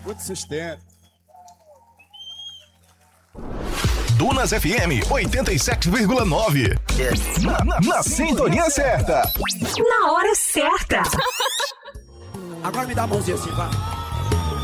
Muito sustento. Dunas FM 87,9. Na sintonia certa. Na hora certa. Agora me dá a mãozinha assim, vai.